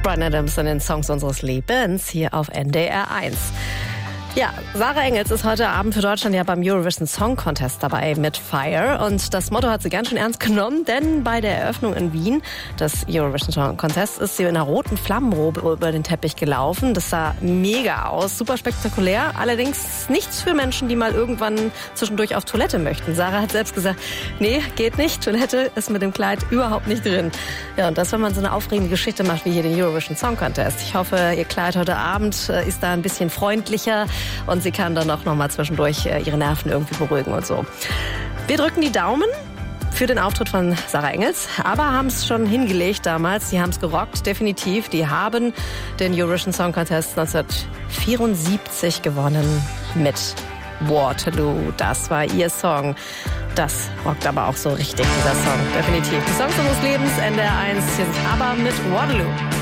Bryan Adams in den Songs unseres Lebens hier auf NDR 1. Ja, Sarah Engels ist heute Abend für Deutschland ja beim Eurovision Song Contest dabei mit Fire. Und das Motto hat sie ganz schön ernst genommen, denn bei der Eröffnung in Wien des Eurovision Song Contest ist sie in einer roten Flammenrobe über den Teppich gelaufen. Das sah mega aus, super spektakulär. Allerdings nichts für Menschen, die mal irgendwann zwischendurch auf Toilette möchten. Sarah hat selbst gesagt, nee, geht nicht. Toilette ist mit dem Kleid überhaupt nicht drin. Ja, und das, wenn man so eine aufregende Geschichte macht wie hier den Eurovision Song Contest. Ich hoffe, ihr Kleid heute Abend ist da ein bisschen freundlicher. Und sie kann dann auch noch mal zwischendurch ihre Nerven irgendwie beruhigen und so. Wir drücken die Daumen für den Auftritt von Sarah Engels, aber haben es schon hingelegt damals. Die haben es gerockt, definitiv. Die haben den Eurovision Song Contest 1974 gewonnen mit Waterloo. Das war ihr Song. Das rockt aber auch so richtig, dieser Song. Definitiv. Die Songs unseres Lebens, NDR 1. Hier sind aber mit Waterloo.